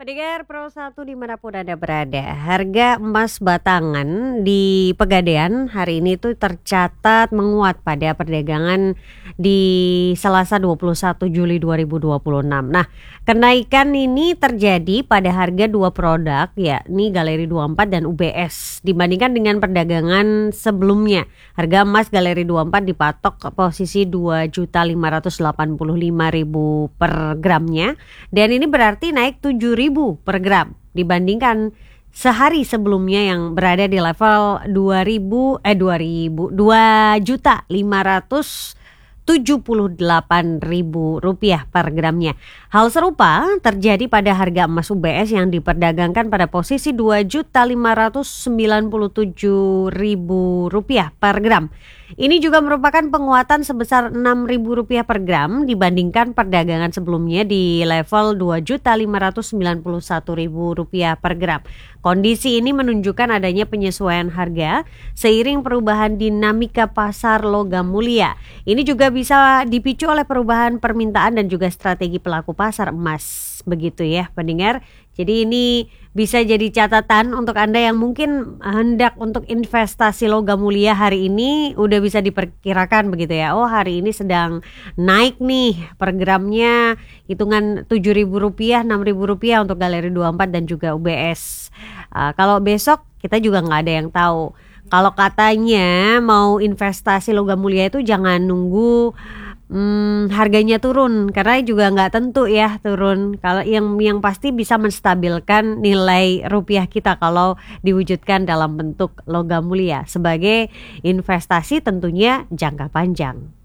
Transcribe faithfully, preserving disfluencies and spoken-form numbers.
Pendengar Pro satu dimanapun Anda berada, harga emas batangan di Pegadaian hari ini tuh tercatat menguat pada perdagangan di Selasa dua puluh satu Juli dua ribu dua puluh enam. Nah, kenaikan ini terjadi pada harga dua produk yakni Galeri dua puluh empat dan U B S dibandingkan dengan perdagangan sebelumnya. Harga emas Galeri dua puluh empat dipatok ke posisi dua juta lima ratus delapan puluh lima ribu per gramnya dan ini berarti naik tujuh ribu per gram dibandingkan sehari sebelumnya yang berada di level dua ribu eh dua ribu dua juta lima ratus tujuh puluh delapan ribu rupiah per gramnya. Hal serupa terjadi pada harga emas U B S yang diperdagangkan pada posisi dua juta lima ratus sembilan puluh tujuh ribu rupiah per gram. Ini juga merupakan penguatan sebesar enam ribu rupiah per gram dibandingkan perdagangan sebelumnya di level dua juta lima ratus sembilan puluh satu ribu rupiah per gram. Kondisi ini menunjukkan adanya penyesuaian harga seiring perubahan dinamika pasar logam mulia. Ini juga bisa dipicu oleh perubahan permintaan dan juga strategi pelaku pasar emas. Begitu ya pendengar. Jadi ini bisa jadi catatan untuk Anda yang mungkin hendak untuk investasi logam mulia hari ini udah bisa diperkirakan begitu ya. Oh hari ini sedang naik nih per gramnya hitungan tujuh ribu rupiah, enam ribu rupiah untuk Galeri dua puluh empat dan juga U B S. Uh, kalau besok kita juga nggak ada yang tahu. Kalau katanya mau investasi logam mulia itu jangan nunggu Hmm, harganya turun karena juga nggak tentu ya turun. Kalau yang yang pasti bisa menstabilkan nilai rupiah kita kalau diwujudkan dalam bentuk logam mulia sebagai investasi tentunya jangka panjang.